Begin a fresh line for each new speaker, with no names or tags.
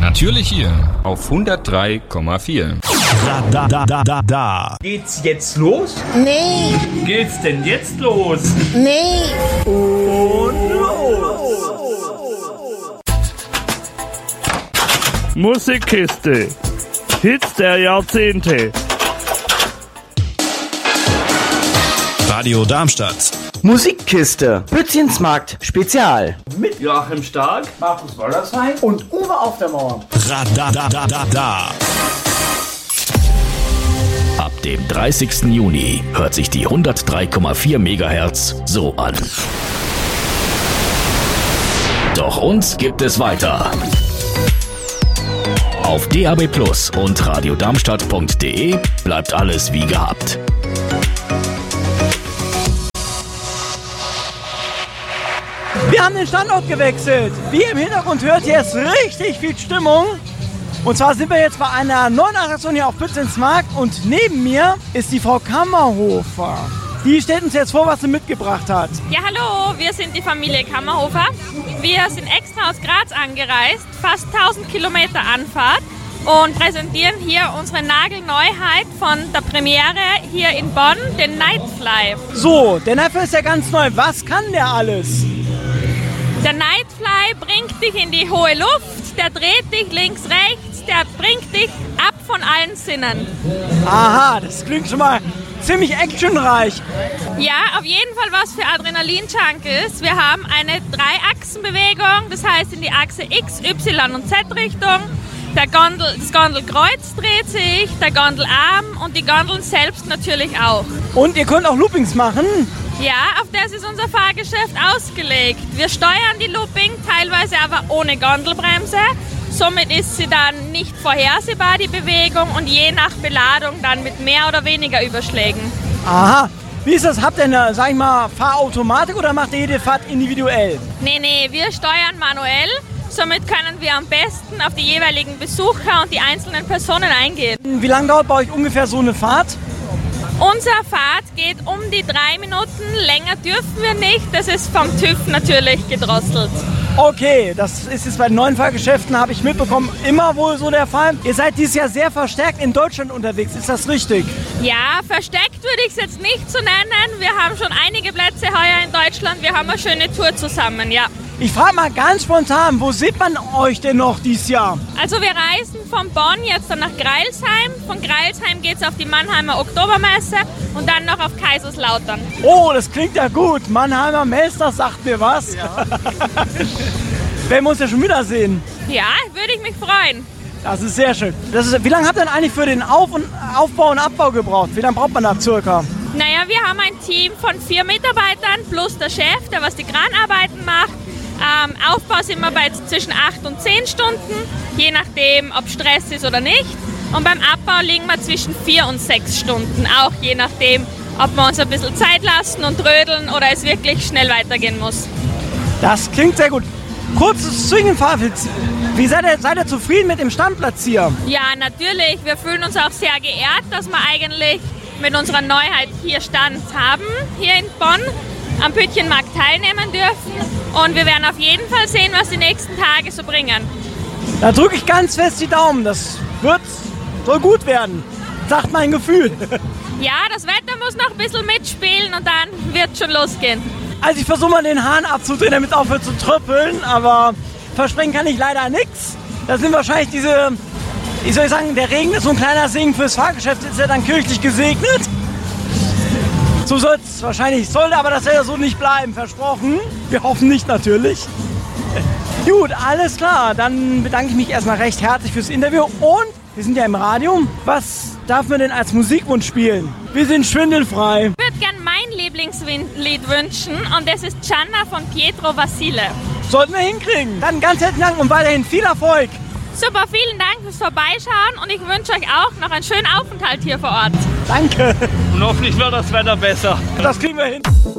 Natürlich hier auf 103,4.
Da.
Geht's jetzt los?
Nee.
Geht's denn jetzt los?
Nee.
Und los!
Musikkiste. Hits der Jahrzehnte.
Radio Darmstadt.
Musikkiste. Pützchensmarkt Spezial.
Mit Joachim Stark, Markus Wollersheim
Und Uwe auf der Mauer.
Da.
Ab dem 30. Juni hört sich die 103,4 MHz so an. Doch uns gibt es weiter. Auf DAB+ und radiodarmstadt.de bleibt alles wie gehabt.
Wir haben den Standort gewechselt. Wie ihr im Hintergrund hört, hier ist richtig viel Stimmung. Und zwar sind wir jetzt bei einer neuen Attraktion hier auf Pützchensmarkt. Und neben mir ist die Frau Kammerhofer. Die stellt uns jetzt vor, was sie mitgebracht hat.
Ja, hallo, wir sind die Familie Kammerhofer. Wir sind extra aus Graz angereist, fast 1000 Kilometer Anfahrt und präsentieren hier unsere Nagelneuheit von der Premiere hier in Bonn, den Nightfly.
So, der Nightfly ist ja ganz neu. Was kann der alles?
Der Nightfly bringt dich in die hohe Luft, der dreht dich links, rechts, der bringt dich ab von allen Sinnen.
Aha, das klingt schon mal ziemlich actionreich.
Ja, auf jeden Fall was für Adrenalin-Junkies. Wir haben eine 3-Achsen-Bewegung, das heißt in die Achse X, Y und Z-Richtung. Das Gondelkreuz dreht sich, der Gondelarm und die Gondeln selbst natürlich auch.
Und ihr könnt auch Loopings machen.
Ja, auf das ist unser Fahrgeschäft ausgelegt. Wir steuern die Looping, teilweise aber ohne Gondelbremse. Somit ist sie dann nicht vorhersehbar, die Bewegung, und je nach Beladung dann mit mehr oder weniger Überschlägen.
Aha. Wie ist das? Habt ihr eine, sag ich mal, Fahrautomatik oder macht ihr jede Fahrt individuell?
Nee, wir steuern manuell. Somit können wir am besten auf die jeweiligen Besucher und die einzelnen Personen eingehen.
Wie lange dauert bei euch ungefähr so eine Fahrt?
Unsere Fahrt geht um die 3 Minuten. Länger dürfen wir nicht. Das ist vom TÜV natürlich gedrosselt.
Okay, das ist jetzt bei den neuen Fahrgeschäften, habe ich mitbekommen, immer wohl so der Fall. Ihr seid dieses Jahr sehr verstärkt in Deutschland unterwegs, ist das richtig?
Ja, versteckt würde ich es jetzt nicht so nennen. Wir haben schon einige Plätze heuer in Deutschland. Wir haben eine schöne Tour zusammen, ja.
Ich frage mal ganz spontan, wo sieht man euch denn noch dieses Jahr?
Also wir reisen von Bonn jetzt dann nach Greilsheim. Von Greilsheim geht es auf die Mannheimer Oktobermesse und dann noch auf Kaiserslautern.
Oh, das klingt ja gut. Mannheimer Messe, das sagt mir was. Ja. Werden wir uns ja schon wiedersehen.
Ja, würde ich mich freuen.
Das ist sehr schön. Wie lange habt ihr denn eigentlich für den Aufbau und Abbau gebraucht? Wie lange braucht man da circa?
Naja, wir haben ein Team von 4 Mitarbeitern plus der Chef, der was die Kranarbeiten macht. Aufbau sind wir bei zwischen 8 und 10 Stunden, je nachdem, ob Stress ist oder nicht. Und beim Abbau liegen wir zwischen 4 und 6 Stunden, auch je nachdem, ob wir uns ein bisschen Zeit lassen und trödeln oder es wirklich schnell weitergehen muss.
Das klingt sehr gut. Kurzes Zwischenfazit. Wie seid ihr zufrieden mit dem Standplatz hier?
Ja, natürlich. Wir fühlen uns auch sehr geehrt, dass wir eigentlich mit unserer Neuheit hier Stand haben, hier in Bonn, am Pützchenmarkt teilnehmen dürfen. Und wir werden auf jeden Fall sehen, was die nächsten Tage so bringen.
Da drücke ich ganz fest die Daumen. Das soll gut werden, sagt mein Gefühl.
Ja, das Wetter muss noch ein bisschen mitspielen und dann wird schon losgehen.
Also ich versuche mal den Hahn abzudrehen, damit es aufhört zu tröpfeln, aber versprechen kann ich leider nichts. Das sind wahrscheinlich diese, wie soll ich sagen, der Regen ist so ein kleiner Segen fürs Fahrgeschäft, ist ja dann kirchlich gesegnet. So soll es wahrscheinlich, sollte aber das ja so nicht bleiben, versprochen. Wir hoffen nicht natürlich. Gut, alles klar, dann bedanke ich mich erstmal recht herzlich fürs Interview und wir sind ja im Radio. Was darf man denn als Musikwunsch spielen? Wir sind schwindelfrei.
Ich würde gerne mein Lieblingslied wünschen und das ist Gianna von Pietro Vasile.
Sollten wir hinkriegen. Dann ganz herzlichen Dank und weiterhin viel Erfolg.
Super, vielen Dank fürs Vorbeischauen und ich wünsche euch auch noch einen schönen Aufenthalt hier vor Ort.
Danke.
Und hoffentlich wird das Wetter besser.
Das kriegen wir hin.